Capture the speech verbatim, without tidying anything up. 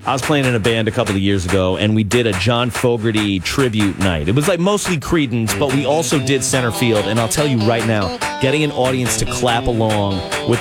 I was playing in a band a couple of years ago, and we did a John Fogerty tribute night. It was like mostly Creedence, but we also did center field. And I'll tell you right now, getting an audience to clap along with